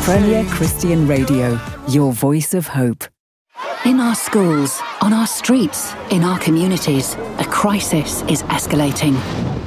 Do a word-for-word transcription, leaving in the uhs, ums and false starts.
Premier Christian Radio, your voice of hope. In our schools, on our streets, in our communities, a crisis is escalating.